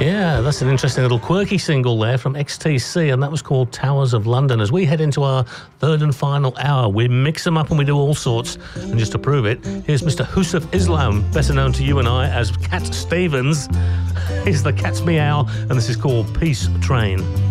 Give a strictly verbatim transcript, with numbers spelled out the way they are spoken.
Yeah, that's an interesting little quirky single there from X T C, and that was called Towers of London. As we head into our third and final hour, we mix them up and we do all sorts. And just to prove it, here's Mister Husuf Islam, better known to you and I as Cat Stevens. Here's the Cat's Meow, and this is called Peace Train.